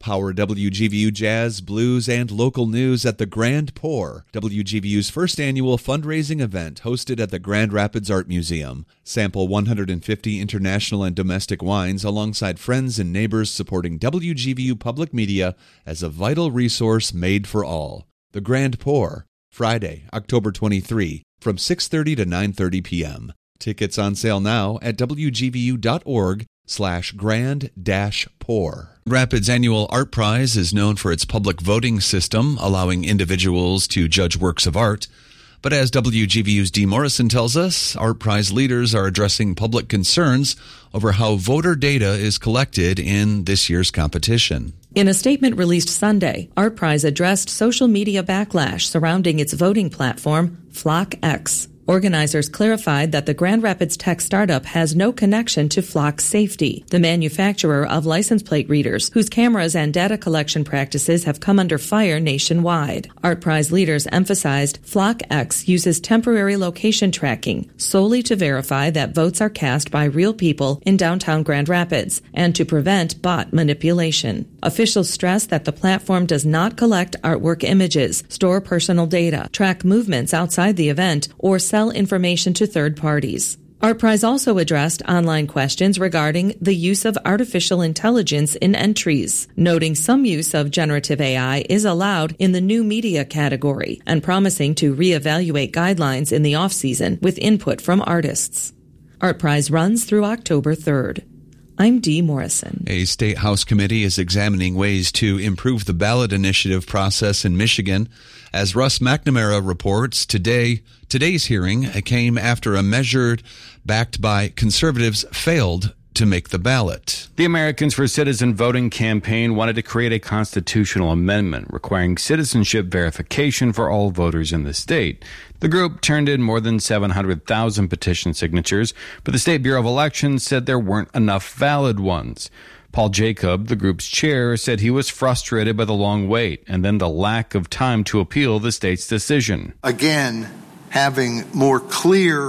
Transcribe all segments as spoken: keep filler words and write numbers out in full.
Power W G V U jazz, blues, and local news at the Grand Pour, W G V U's first annual fundraising event hosted at the Grand Rapids Art Museum. Sample one hundred fifty international and domestic wines alongside friends and neighbors supporting W G V U Public Media as a vital resource made for all. The Grand Pour, Friday, October twenty-third, from six thirty to nine thirty p.m. Tickets on sale now at W G V U dot org slash grand dash pour. Rapids Annual Art Prize is known for its public voting system, allowing individuals to judge works of art. But as W G V U's Dee Morrison tells us, Art Prize leaders are addressing public concerns over how voter data is collected in this year's competition. In a statement released Sunday, Art Prize addressed social media backlash surrounding its voting platform, Flock X. Organizers clarified that the Grand Rapids tech startup has no connection to Flock Safety, the manufacturer of license plate readers, whose cameras and data collection practices have come under fire nationwide. Art Prize leaders emphasized Flock X uses temporary location tracking solely to verify that votes are cast by real people in downtown Grand Rapids and to prevent bot manipulation. Officials stressed that the platform does not collect artwork images, store personal data, track movements outside the event, or sell information to third parties. Art Prize also addressed online questions regarding the use of artificial intelligence in entries, noting some use of generative A I is allowed in the new media category and promising to reevaluate guidelines in the off-season with input from artists. Art Prize runs through October third. I'm Dee Morrison. A state House committee is examining ways to improve the ballot initiative process in Michigan. As Russ McNamara reports, today today's hearing came after a measure backed by conservatives failed to make the ballot. The Americans for Citizen Voting campaign wanted to create a constitutional amendment requiring citizenship verification for all voters in the state. The group turned in more than seven hundred thousand petition signatures, but the State Bureau of Elections said there weren't enough valid ones. Paul Jacob, the group's chair, said he was frustrated by the long wait and then the lack of time to appeal the state's decision. Again, having more clear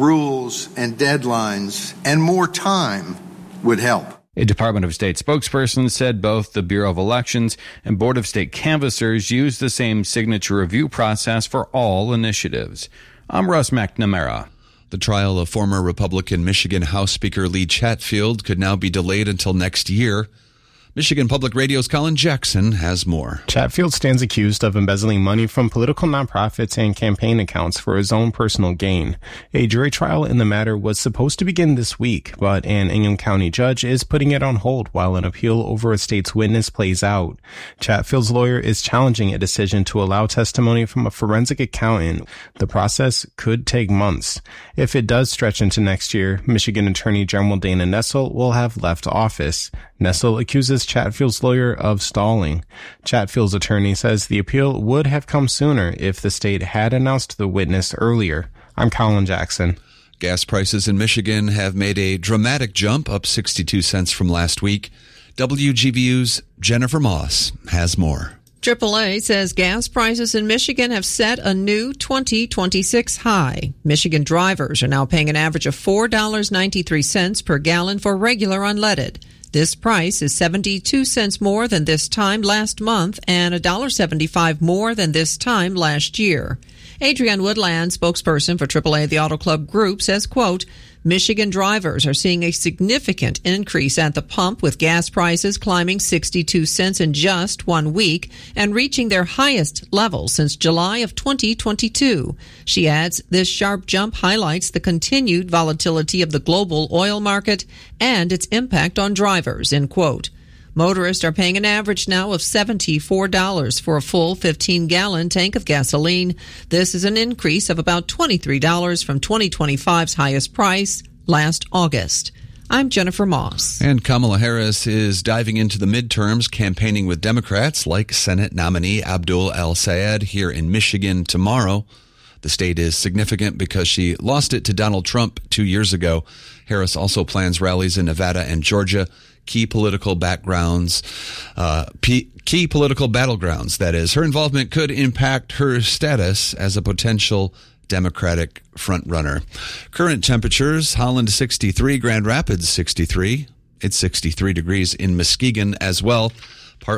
rules and deadlines and more time would help. A Department of State spokesperson said both the Bureau of Elections and Board of State canvassers use the same signature review process for all initiatives. I'm Russ McNamara. The trial of former Republican Michigan House Speaker Lee Chatfield could now be delayed until next year. Michigan Public Radio's Colin Jackson has more. Chatfield stands accused of embezzling money from political nonprofits and campaign accounts for his own personal gain. A jury trial in the matter was supposed to begin this week, but an Ingham County judge is putting it on hold while an appeal over a state's witness plays out. Chatfield's lawyer is challenging a decision to allow testimony from a forensic accountant. The process could take months. If it does stretch into next year, Michigan Attorney General Dana Nessel will have left office. Nessel accuses Chatfield's lawyer of stalling. Chatfield's attorney says the appeal would have come sooner if the state had announced the witness earlier. I'm Colin Jackson. Gas prices in Michigan have made a dramatic jump, up sixty-two cents from last week. W G V U's Jennifer Moss has more. triple A says gas prices in Michigan have set a new twenty twenty-six high. Michigan drivers are now paying an average of four dollars and ninety-three cents per gallon for regular unleaded. This price is seventy-two cents more than this time last month and one dollar and seventy-five cents more than this time last year. Adrienne Woodland, spokesperson for triple A The Auto Club Group, says, quote, Michigan drivers are seeing a significant increase at the pump, with gas prices climbing sixty-two cents in just one week and reaching their highest level since July of twenty twenty-two. She adds, this sharp jump highlights the continued volatility of the global oil market and its impact on drivers, end quote. Motorists are paying an average now of seventy-four dollars for a full fifteen-gallon tank of gasoline. This is an increase of about twenty-three dollars from twenty twenty-five's highest price last August. I'm Jennifer Moss. And Kamala Harris is diving into the midterms, campaigning with Democrats like Senate nominee Abdul El-Sayed here in Michigan tomorrow. The state is significant because she lost it to Donald Trump two years ago. Harris also plans rallies in Nevada and Georgia. Key political backgrounds, uh, P- key political battlegrounds, that is. Her involvement could impact her status as a potential Democratic frontrunner. Current temperatures, Holland sixty-three, Grand Rapids sixty-three. It's sixty-three degrees in Muskegon as well.